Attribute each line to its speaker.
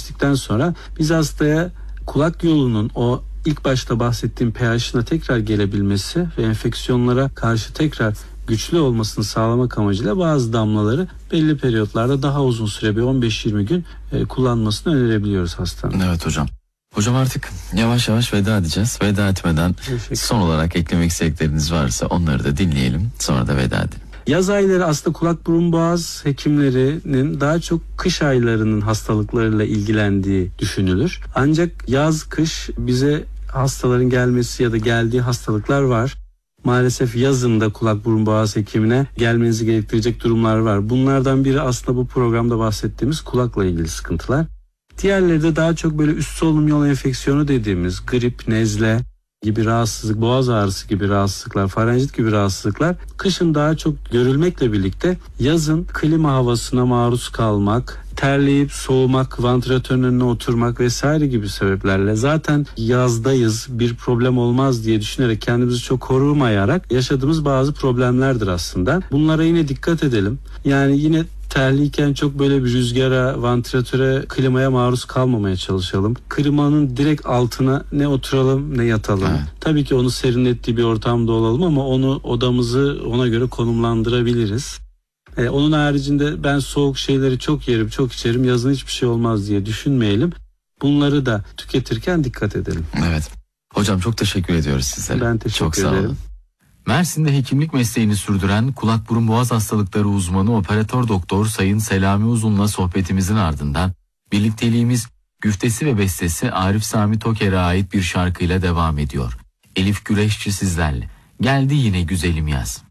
Speaker 1: geçtikten sonra biz hastaya kulak yolunun o ilk başta bahsettiğim pH'ına tekrar gelebilmesi ve enfeksiyonlara karşı tekrar güçlü olmasını sağlamak amacıyla bazı damlaları belli periyotlarda daha uzun süre, bir 15-20 gün kullanmasını önerebiliyoruz hastanın.
Speaker 2: Evet hocam. Hocam artık yavaş yavaş veda edeceğiz. Veda etmeden son olarak eklemek istedikleriniz varsa onları da dinleyelim. Sonra da veda edelim.
Speaker 1: Yaz ayları aslında kulak burun boğaz hekimlerinin daha çok kış aylarının hastalıklarıyla ilgilendiği düşünülür. Ancak yaz kış bize hastaların gelmesi ya da geldiği hastalıklar var. Maalesef yazın da kulak burun boğaz hekimine gelmenizi gerektirecek durumlar var. Bunlardan biri aslında bu programda bahsettiğimiz kulakla ilgili sıkıntılar. Diğerleri de daha çok böyle üst solunum yolu enfeksiyonu dediğimiz grip, nezle gibi rahatsızlık, boğaz ağrısı gibi rahatsızlıklar, farenjit gibi rahatsızlıklar kışın daha çok görülmekle birlikte yazın klima havasına maruz kalmak, terleyip soğumak, vantilatörün önüne oturmak vesaire gibi sebeplerle zaten yazdayız, bir problem olmaz diye düşünerek kendimizi çok korumayarak yaşadığımız bazı problemlerdir aslında. Bunlara yine dikkat edelim. Yani yine terliyken çok böyle bir rüzgara, vantilatöre, klimaya maruz kalmamaya çalışalım. Klimanın direkt altına ne oturalım ne yatalım. Evet. Tabii ki onu serinlettiği bir ortamda olalım ama odamızı ona göre konumlandırabiliriz. Onun haricinde ben soğuk şeyleri çok yerim, çok içerim, yazın hiçbir şey olmaz diye düşünmeyelim. Bunları da tüketirken dikkat edelim.
Speaker 2: Evet. Hocam çok teşekkür ediyoruz sizlere.
Speaker 1: Ben teşekkür ederim.
Speaker 2: Mersin'de hekimlik mesleğini sürdüren kulak burun boğaz hastalıkları uzmanı operatör doktor Sayın Selami Uzun'la sohbetimizin ardından birlikteliğimiz güftesi ve bestesi Arif Sami Toker'e ait bir şarkıyla devam ediyor. Elif Güreşçi sizlerle. Geldi yine güzelim yaz.